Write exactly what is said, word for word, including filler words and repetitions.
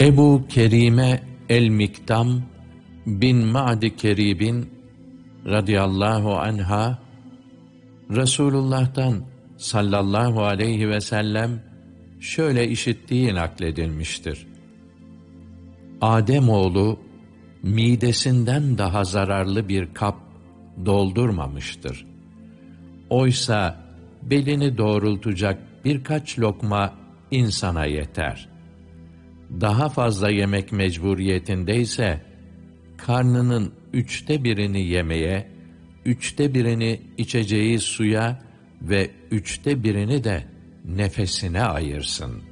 Ebu Kerime el-Miktam bin Ma'd Kerib'in radıyallahu anha, Resulullah'tan sallallahu aleyhi ve sellem şöyle işittiği nakledilmiştir. Ademoğlu midesinden daha zararlı bir kap doldurmamıştır. Oysa belini doğrultacak birkaç lokma insana yeter. Daha fazla yemek mecburiyetindeyse, karnının üçte birini yemeye, üçte birini içeceği suya ve üçte birini de nefesine ayırsın.